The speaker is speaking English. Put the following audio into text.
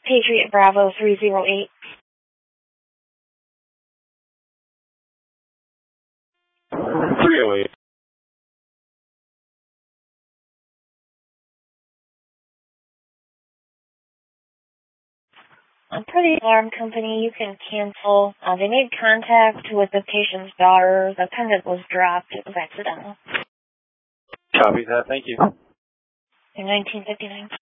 Patriot Bravo 308. 308. Per the alarm company, you can cancel. They made contact with the patient's daughter. The pendant was dropped. It was accidental. Copy that. Thank you. In 1959.